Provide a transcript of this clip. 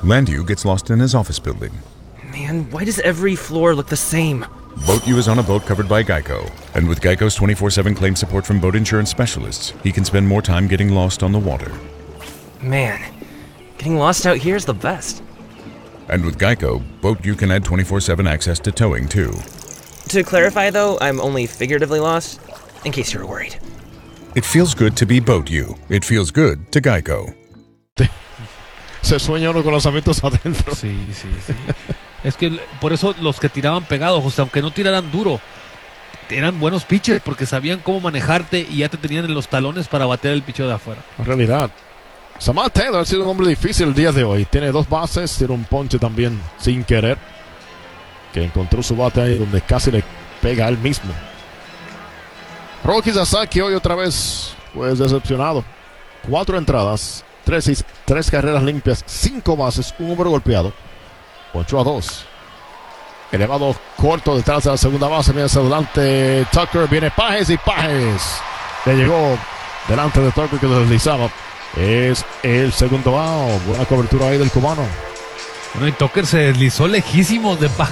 Landu gets lost in his office building. Man, why does every floor look the same? Boat U is on a boat covered by Geico, and with Geico's 24/7 claim support from boat insurance specialists, he can spend more time getting lost on the water. Man, getting lost out here is the best. And with Geico, Boat U can add 24/7 access to towing too. To clarify though, I'm only figuratively lost, in case you were worried. It feels good to be Boat U. It feels good to Geico. Se sueña uno con lanzamientos adentro. Sí. Es que por eso los que tiraban pegados, o sea, aunque no tiraran duro, eran buenos pitchers porque sabían cómo manejarte y ya te tenían en los talones para batear el picheo de afuera. En realidad, Samal Taylor ha sido un hombre difícil el día de hoy. Tiene 2 bases, tiene un ponche también sin querer, que encontró su bate ahí donde casi le pega a él mismo. Roki Sasaki hoy otra vez pues decepcionado. 4 entradas, 3 carreras limpias, 5 bases, 1 hombre golpeado. Ponchó a 2. Elevado corto detrás de la segunda base. Viene hacia adelante Tucker. Viene Pages y Pages le llegó delante de Tucker que deslizaba. Es el segundo out. Buena cobertura ahí del cubano. Bueno, y Tucker se deslizó lejísimos de Pages.